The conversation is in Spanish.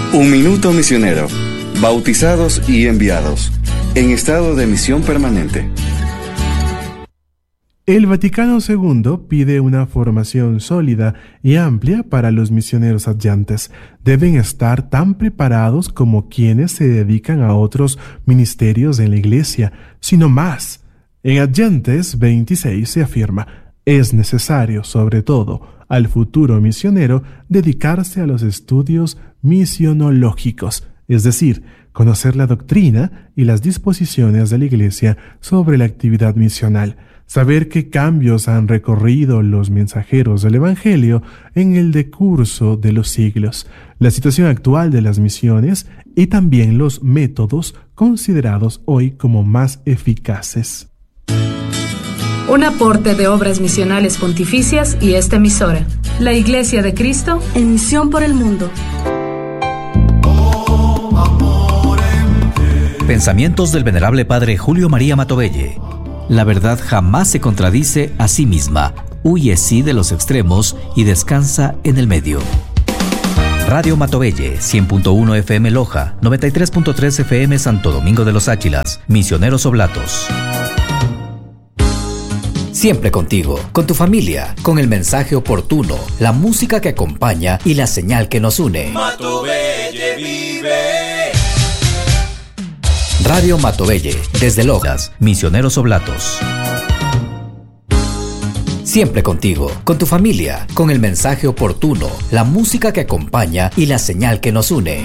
Un minuto misionero. Bautizados y enviados. En estado de misión permanente. El Vaticano II pide una formación sólida y amplia para los misioneros adyentes. Deben estar tan preparados como quienes se dedican a otros ministerios en la Iglesia, sino más. En Adyentes 26 se afirma: es necesario, sobre todo, al futuro misionero dedicarse a los estudios misionológicos, es decir, conocer la doctrina y las disposiciones de la Iglesia sobre la actividad misional, saber qué cambios han recorrido los mensajeros del Evangelio en el decurso de los siglos, la situación actual de las misiones y también los métodos considerados hoy como más eficaces. Un aporte de Obras Misionales Pontificias y esta emisora, la Iglesia de Cristo, en misión por el mundo. Pensamientos del Venerable Padre Julio María Matovelle. La verdad jamás se contradice a sí misma, huye sí de los extremos y descansa en el medio. Radio Matovelle, 100.1 FM Loja, 93.3 FM Santo Domingo de los Áchilas, Misioneros Oblatos. Siempre contigo, con tu familia, con el mensaje oportuno, la música que acompaña y la señal que nos une. Matovelle vive. Radio Matovelle, desde Lojas, Misioneros Oblatos. Siempre contigo, con tu familia, con el mensaje oportuno, la música que acompaña y la señal que nos une.